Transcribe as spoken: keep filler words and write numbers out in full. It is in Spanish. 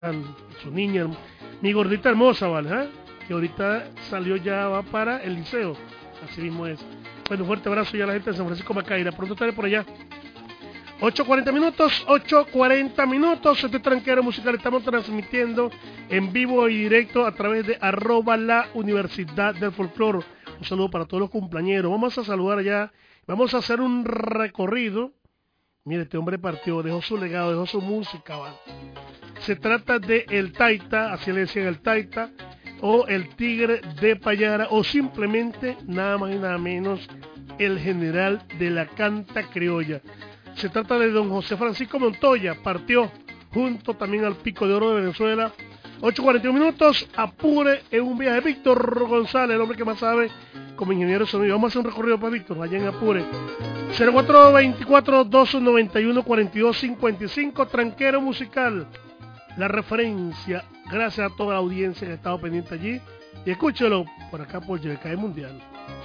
su niña, mi gordita hermosa, ¿vale? ¿Eh? Que ahorita salió ya, va para el liceo, así mismo es. Bueno, un fuerte abrazo ya a la gente de San Francisco Macaira, pronto estaré por allá. ocho cuarenta minutos, ocho cuarenta minutos, este tranquero musical estamos transmitiendo en vivo y directo a través de arroba la Universidad del Folclor. Un saludo para todos los cumpleañeros. Vamos a saludar allá, vamos a hacer un recorrido. Mire, este hombre partió, dejó su legado, dejó su música, ¿vale? Se trata de El Taita, así le decían El Taita, o El Tigre de Payara, o simplemente, nada más y nada menos, el general de la canta criolla. Se trata de don José Francisco Montoya, partió junto también al Pico de Oro de Venezuela. ocho cuarenta y uno minutos, apure en un viaje. Víctor González, el hombre que más sabe como ingeniero de sonido. Vamos a hacer un recorrido para Víctor, allá en Apure. cero cuatro veinticuatro, doscientos noventa y uno, cuarenta y dos cincuenta y cinco, tranquero musical. La referencia, gracias a toda la audiencia que ha estado pendiente allí. Y escúchelo por acá por Yelcae Mundial.